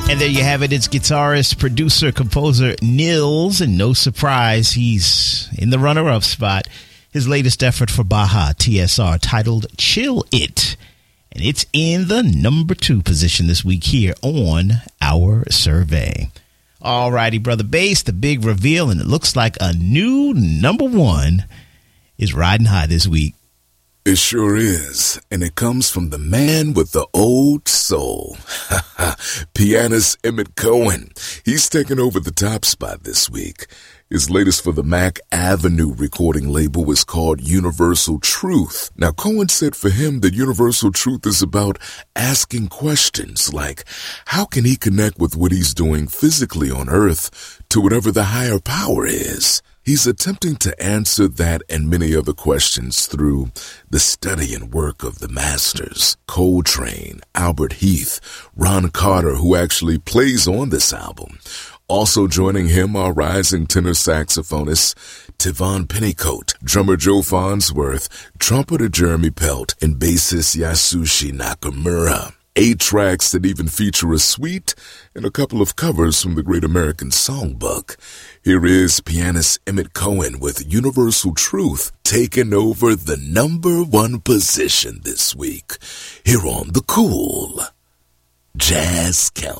And there you have it. It's guitarist, producer, composer Nils, and no surprise, he's in the runner-up spot. His latest effort for Baja TSR, titled Chill It. And it's in the number 2 position this week here on our survey. All righty, Brother Bass, the big reveal, and it looks like a new number 1 is riding high this week. It sure is, and it comes from the man with the old soul, pianist Emmett Cohen. He's taken over the top spot this week. His latest for the Mac Avenue recording label is called Universal Truth. Now, Cohen said for him that Universal Truth is about asking questions like, how can he connect with what he's doing physically on Earth to whatever the higher power is? He's attempting to answer that and many other questions through the study and work of the masters, Coltrane, Albert Heath, Ron Carter, who actually plays on this album. Also joining him are rising tenor saxophonist Tivon Pennycoat, drummer Joe Farnsworth, trumpeter Jeremy Pelt, and bassist Yasushi Nakamura. 8 tracks that even feature a suite and a couple of covers from the Great American Songbook. Here is pianist Emmett Cohen with Universal Truth taking over the number 1 position this week here on the Cool Jazz Countdown.